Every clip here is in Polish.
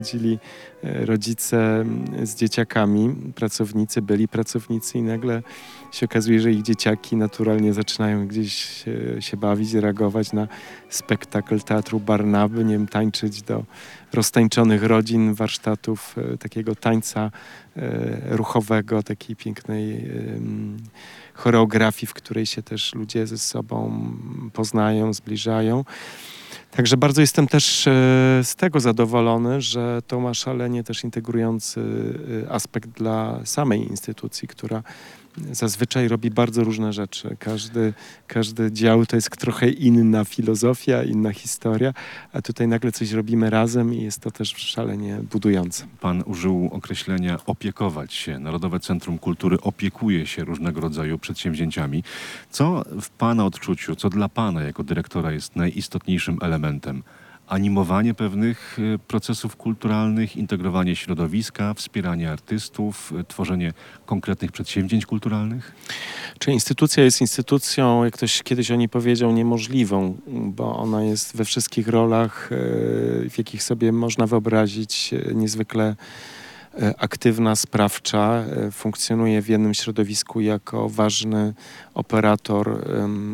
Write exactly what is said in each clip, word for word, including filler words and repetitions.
Chodzili rodzice z dzieciakami, pracownicy, byli pracownicy i nagle się okazuje, że ich dzieciaki naturalnie zaczynają gdzieś się, się bawić, reagować na spektakl Teatru Barnaby, nie wiem, tańczyć do roztańczonych rodzin, warsztatów takiego tańca ruchowego, takiej pięknej choreografii, w której się też ludzie ze sobą poznają, zbliżają. Także bardzo jestem też z tego zadowolony, że to ma szalenie też integrujący aspekt dla samej instytucji, która zazwyczaj robi bardzo różne rzeczy. Każdy, każdy dział to jest trochę inna filozofia, inna historia, a tutaj nagle coś robimy razem i jest to też szalenie budujące. Pan użył określenia opiekować się. Narodowe Centrum Kultury opiekuje się różnego rodzaju przedsięwzięciami. Co w Pana odczuciu, co dla Pana jako dyrektora jest najistotniejszym elementem? Animowanie pewnych procesów kulturalnych, integrowanie środowiska, wspieranie artystów, tworzenie konkretnych przedsięwzięć kulturalnych? Czy instytucja jest instytucją, jak ktoś kiedyś o niej powiedział, niemożliwą, bo ona jest we wszystkich rolach, w jakich sobie można wyobrazić, niezwykle aktywna, sprawcza, funkcjonuje w jednym środowisku jako ważny operator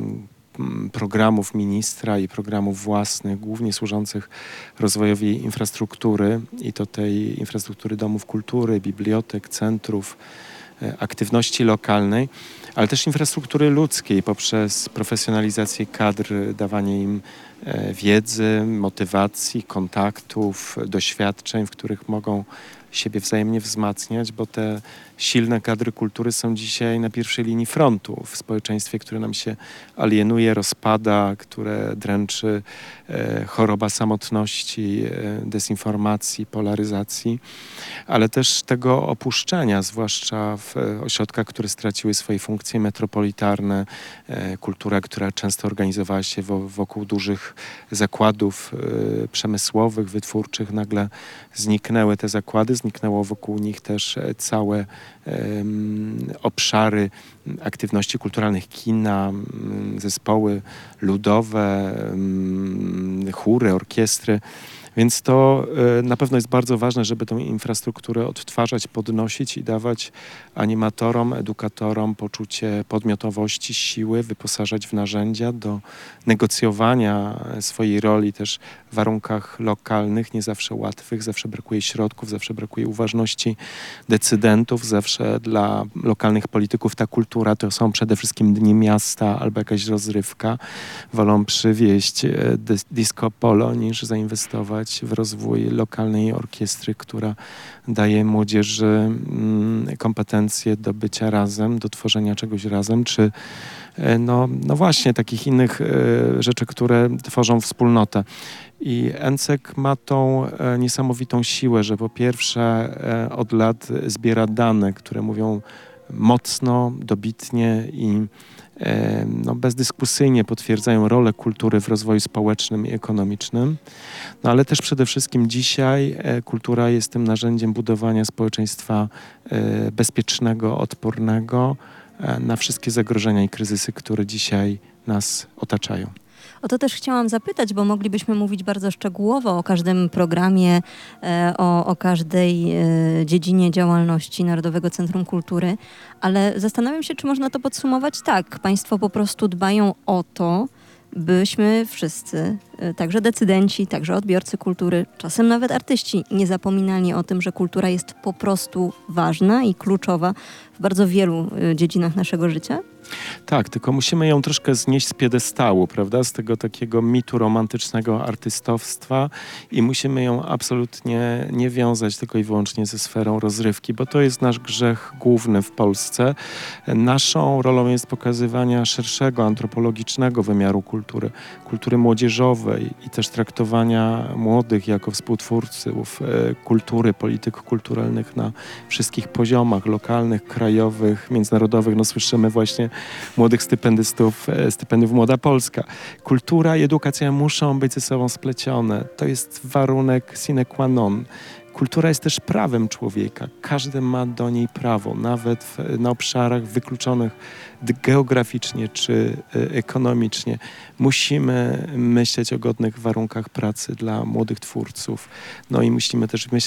programów ministra i programów własnych, głównie służących rozwojowi infrastruktury i to tej infrastruktury domów kultury, bibliotek, centrów, aktywności lokalnej, ale też infrastruktury ludzkiej poprzez profesjonalizację kadr, dawanie im wiedzy, motywacji, kontaktów, doświadczeń, w których mogą siebie wzajemnie wzmacniać, bo te silne kadry kultury są dzisiaj na pierwszej linii frontu w społeczeństwie, które nam się alienuje, rozpada, które dręczy e, choroba samotności, e, dezinformacji, polaryzacji, ale też tego opuszczenia, zwłaszcza w ośrodkach, które straciły swoje funkcje metropolitarne, e, kultura, która często organizowała się wo, wokół dużych zakładów e, przemysłowych, wytwórczych, nagle zniknęły te zakłady, zniknęło wokół nich też całe um, obszary aktywności kulturalnych, kina, um, zespoły ludowe, um, chóry, orkiestry. Więc to y, na pewno jest bardzo ważne, żeby tę infrastrukturę odtwarzać, podnosić i dawać animatorom, edukatorom poczucie podmiotowości, siły, wyposażać w narzędzia do negocjowania swojej roli też w warunkach lokalnych, nie zawsze łatwych, zawsze brakuje środków, zawsze brakuje uważności decydentów, zawsze dla lokalnych polityków ta kultura to są przede wszystkim dni miasta albo jakaś rozrywka. Wolą przywieźć disco polo niż zainwestować w rozwój lokalnej orkiestry, która daje młodzieży kompetencje do bycia razem, do tworzenia czegoś razem, czy no, no właśnie takich innych rzeczy, które tworzą wspólnotę. I N C E K ma tą niesamowitą siłę, że po pierwsze od lat zbiera dane, które mówią mocno, dobitnie i no, bezdyskusyjnie potwierdzają rolę kultury w rozwoju społecznym i ekonomicznym. No, ale też przede wszystkim dzisiaj e, kultura jest tym narzędziem budowania społeczeństwa e, bezpiecznego, odpornego e, na wszystkie zagrożenia i kryzysy, które dzisiaj nas otaczają. O to też chciałam zapytać, bo moglibyśmy mówić bardzo szczegółowo o każdym programie, o, o każdej dziedzinie działalności Narodowego Centrum Kultury, ale zastanawiam się, czy można to podsumować tak. Państwo po prostu dbają o to, byśmy wszyscy, także decydenci, także odbiorcy kultury, czasem nawet artyści, nie zapominali o tym, że kultura jest po prostu ważna i kluczowa w bardzo wielu dziedzinach naszego życia? Tak, tylko musimy ją troszkę znieść z piedestału, prawda, z tego takiego mitu romantycznego artystowstwa i musimy ją absolutnie nie wiązać tylko i wyłącznie ze sferą rozrywki, bo to jest nasz grzech główny w Polsce. Naszą rolą jest pokazywania szerszego, antropologicznego wymiaru kultury, kultury młodzieżowej i też traktowania młodych jako współtwórców kultury, polityk kulturalnych na wszystkich poziomach, lokalnych, krajowych, międzynarodowych. No słyszymy właśnie młodych stypendystów, e, stypendiów Młoda Polska. Kultura i edukacja muszą być ze sobą splecione. To jest warunek sine qua non. Kultura jest też prawem człowieka. Każdy ma do niej prawo, nawet w, na obszarach wykluczonych geograficznie czy e, ekonomicznie. Musimy myśleć o godnych warunkach pracy dla młodych twórców. No i musimy też myśleć